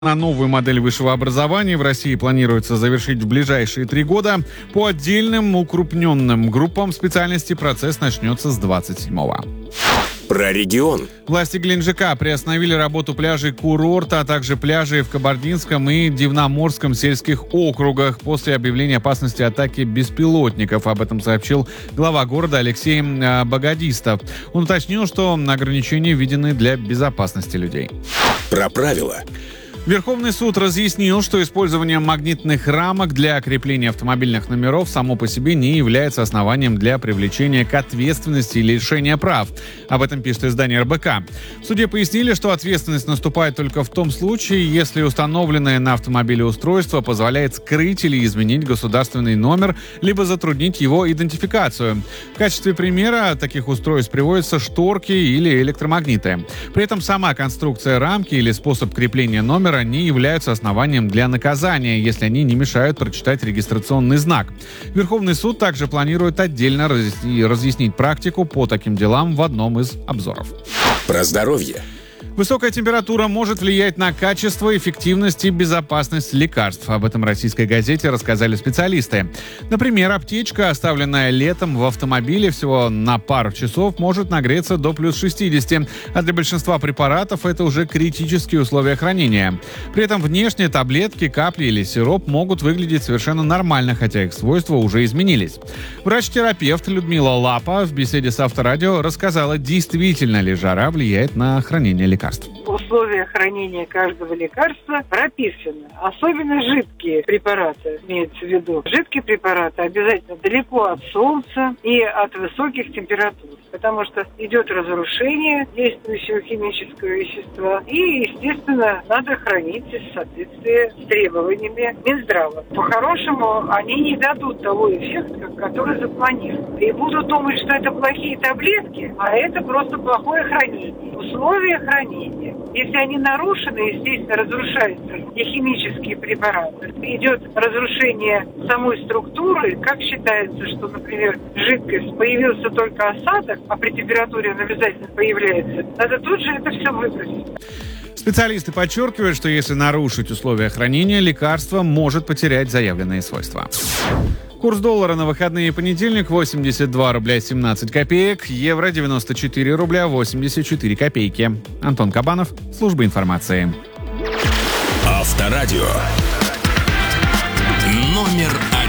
На новую модель высшего образования в России планируется завершить в ближайшие 3 года. По отдельным укрупненным группам специальностей процесс начнется с 27-го. Про регион. Власти Геленджика приостановили работу пляжей курорта, а также пляжей в Кабардинском и Дивноморском сельских округах после объявления опасности атаки беспилотников. Об этом сообщил глава города Алексей Богодистов. Он уточнил, что ограничения введены для безопасности людей. Про правила. Верховный суд разъяснил, что использование магнитных рамок для крепления автомобильных номеров само по себе не является основанием для привлечения к ответственности или лишения прав. Об этом пишет издание РБК. В суде пояснили, что ответственность наступает только в том случае, если установленное на автомобиле устройство позволяет скрыть или изменить государственный номер, либо затруднить его идентификацию. В качестве примера таких устройств приводятся шторки или электромагниты. При этом сама конструкция рамки или способ крепления номера не являются основанием для наказания, если они не мешают прочитать регистрационный знак. Верховный суд также планирует отдельно разъяснить практику по таким делам в одном из обзоров. Про здоровье. Высокая температура может влиять на качество, эффективность и безопасность лекарств. Об этом российской газете рассказали специалисты. Например, аптечка, оставленная летом в автомобиле всего на пару часов, может нагреться до плюс 60, а для большинства препаратов это уже критические условия хранения. При этом внешние таблетки, капли или сироп могут выглядеть совершенно нормально, хотя их свойства уже изменились. Врач-терапевт Людмила Лапа в беседе с Авторадио рассказала, действительно ли жара влияет на хранение лекарств. Условия хранения каждого лекарства прописаны. Особенно жидкие препараты, имеется в виду. Жидкие препараты обязательно далеко от солнца и от высоких температур, потому что идет разрушение действующего химического вещества. И, естественно, надо хранить в соответствии с требованиями Минздрава. По-хорошему, они не дадут того эффекта, который запланирован. И будут думать, что это плохие таблетки, а это просто плохое хранение. Условия хранения. Если они нарушены, естественно, разрушаются и химические препараты. Идет разрушение самой структуры. Как считается, что, например, жидкость, появился только осадок, а при температуре он обязательно появляется, надо тут же это все выбросить. Специалисты подчеркивают, что если нарушить условия хранения, лекарство может потерять заявленные свойства. Курс доллара на выходные и понедельник 82 рубля 17 копеек, евро 94 рубля 84 копейки. Антон Кабанов, служба информации. Авторадио. Номер 1.